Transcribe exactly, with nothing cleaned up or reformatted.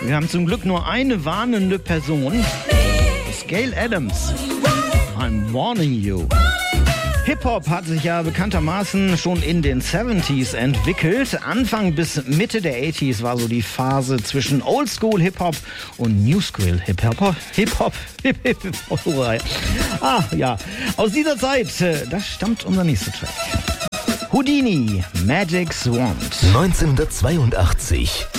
Wir haben zum Glück nur eine warnende Person. Scale Adams. I'm warning you. Hip-Hop hat sich ja bekanntermaßen schon in den siebziger entwickelt. Anfang bis Mitte der achtziger war so die Phase zwischen Oldschool-Hip-Hop und New-School-Hip-Hop. Hip-Hop, Hip-Hop. Ah, ja. Aus dieser Zeit, das stammt unser nächster Track. Houdini, Magic's Wand. neunzehnhundertzweiundachtzig.